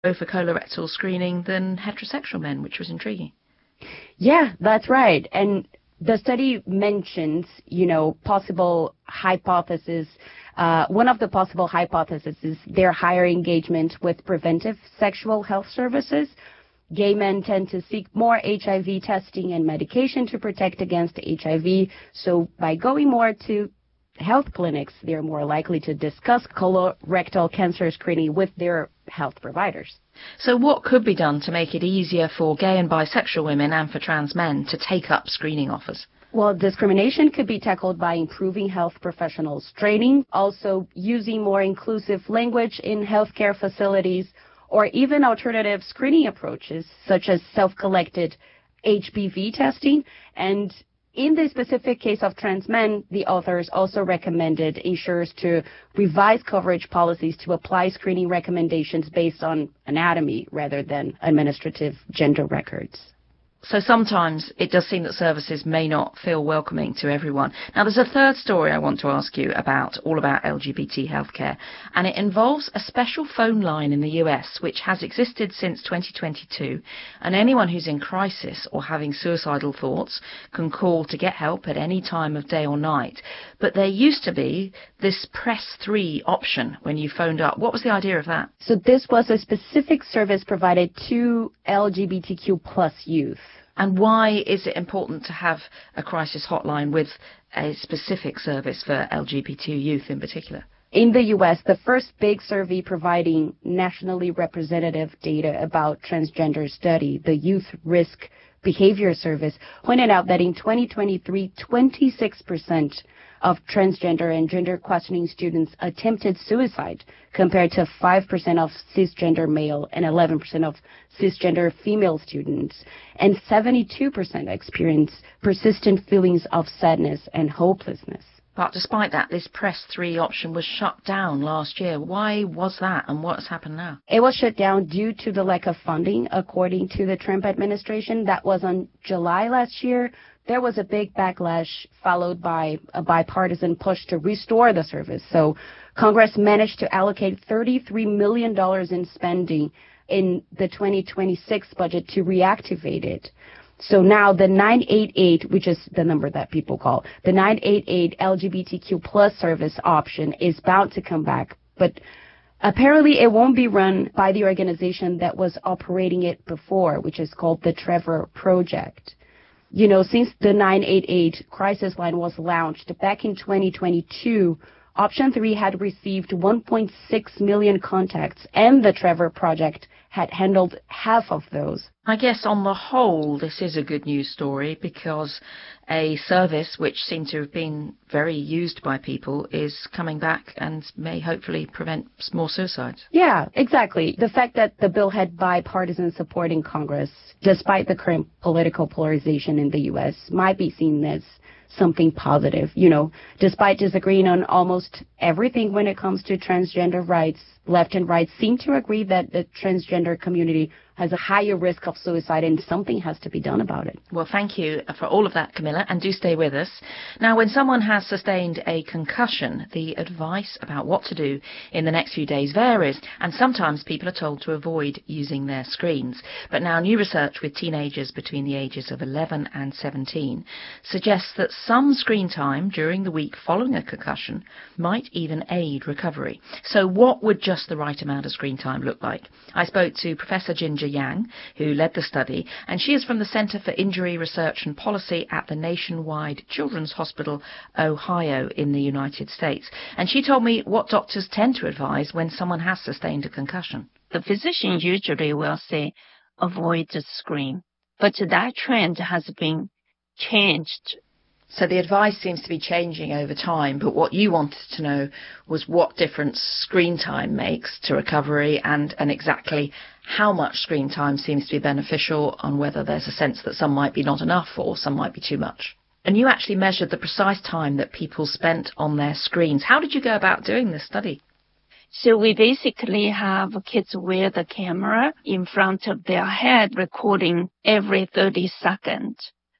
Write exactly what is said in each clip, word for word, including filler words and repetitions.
for colorectal screening than heterosexual men, which was intriguing. Yeah, that's right. And the study mentions, you know, possible hypotheses. Uh, one of the possible hypotheses is their higher engagement with preventive sexual health services. Gay men tend to seek more H I V testing and medication to protect against H I V. So by going more to health clinics, they're more likely to discuss colorectal cancer screening with their health providers. So what could be done to make it easier for gay and bisexual women and for trans men to take up screening offers? Well, discrimination could be tackled by improving health professionals' training, also using more inclusive language in healthcare facilities, or even alternative screening approaches, such as self-collected H P V testing. And in the specific case of trans men, the authors also recommended insurers to revise coverage policies to apply screening recommendations based on anatomy rather than administrative gender records. So sometimes it does seem that services may not feel welcoming to everyone. Now, there's a third story I want to ask you about, all about L G B T healthcare, and it involves a special phone line in the U S which has existed since twenty twenty-two, and anyone who's in crisis or having suicidal thoughts can call to get help at any time of day or night. But there used to be this press three option when you phoned up. What was the idea of that? So this was a specific service provided to L G B T Q plus youth. And why is it important to have a crisis hotline with a specific service for L G B T youth in particular? In the U S, the first big survey providing nationally representative data about transgender study, the Youth Risk Behavior Service, pointed out that in twenty twenty-three, twenty-six percent of transgender and gender questioning students attempted suicide, compared to five percent of cisgender male and eleven percent of cisgender female students, and seventy-two percent experience persistent feelings of sadness and hopelessness. But despite that, this press three option was shut down last year. Why was that, and what has happened now? It was shut down due to the lack of funding, according to the Trump administration. That was on July last year. There was a big backlash followed by a bipartisan push to restore the service. So Congress managed to allocate thirty-three million dollars in spending in the twenty twenty-six budget to reactivate it. So now the nine eight eight, which is the number that people call, the nine eight eight L G B T Q plus service option is bound to come back. But apparently it won't be run by the organization that was operating it before, which is called the Trevor Project. You know, since the nine eight eight crisis line was launched back in twenty twenty-two, Option three had received one point six million contacts, and the Trevor Project had handled half of those. I guess on the whole, this is a good news story, because a service which seemed to have been very used by people is coming back and may hopefully prevent more suicides. Yeah, exactly. The fact that the bill had bipartisan support in Congress, despite the current political polarization in the U S, might be seen as something positive. You know, despite disagreeing on almost everything when it comes to transgender rights, left and right seem to agree that the transgender community has a higher risk of suicide, and something has to be done about it. Well, thank you for all of that, Camilla, and do stay with us. Now, when someone has sustained a concussion, the advice about what to do in the next few days varies, and sometimes people are told to avoid using their screens. But now new research with teenagers between the ages of eleven and seventeen suggests that some screen time during the week following a concussion might even aid recovery. So what would just the right amount of screen time look like? I spoke to Professor Ginger Yang, who led the study, and she is from the Center for Injury Research and Policy at the Nationwide Children's Hospital, Ohio, in the United States. And she told me what doctors tend to advise when someone has sustained a concussion. The physician usually will say, avoid the screen. But that trend has been changed. So the advice seems to be changing over time, but what you wanted to know was what difference screen time makes to recovery, and, and exactly how much screen time seems to be beneficial, and whether there's a sense that some might be not enough or some might be too much. And you actually measured the precise time that people spent on their screens. How did you go about doing this study? So we basically have kids wear the camera in front of their head, recording every thirty seconds.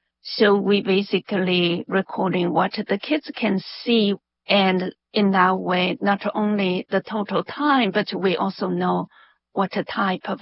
So we basically recording what the kids can see, and in that way, not only the total time, but we also know what type of